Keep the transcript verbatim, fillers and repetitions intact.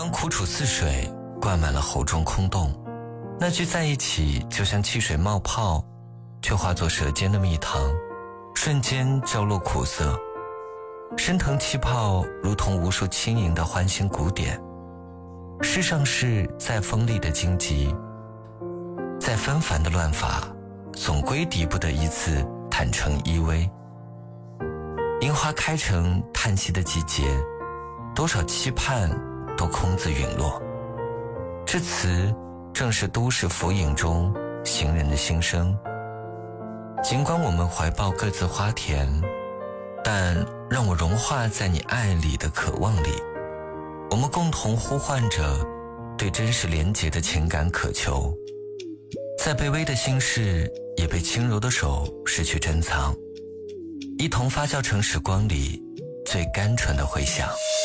当苦楚似水灌满了喉中空洞，那句在一起就像汽水冒泡，却化作舌尖的蜜糖，瞬间浇落苦涩。升腾气泡如同无数轻盈的欢欣鼓点。世上事再锋利的荆棘，再纷繁的乱法，总归敌不得一次坦诚依偎。樱花开成叹息的季节，多少期盼都空自陨落。这词正是都市浮影中行人的心声。尽管我们怀抱各自花田，但让我融化在你爱里的渴望里。我们共同呼唤着对真实连结的情感渴求，再卑微的心事也被轻柔的手失去珍藏，一同发酵成时光里最甘醇的回响。